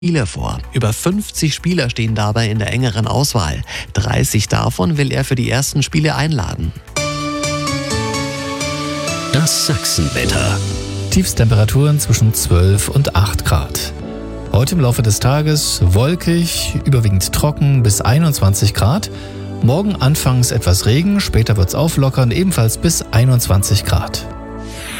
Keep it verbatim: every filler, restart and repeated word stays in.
Spiele vor. Über fünfzig Spieler stehen dabei in der engeren Auswahl. dreißig davon will er für die ersten Spiele einladen. Das Sachsenwetter. Tiefstemperaturen zwischen zwölf und acht Grad. Heute im Laufe des Tages wolkig, überwiegend trocken bis einundzwanzig Grad. Morgen anfangs etwas Regen, später wird's auflockern, ebenfalls bis einundzwanzig Grad.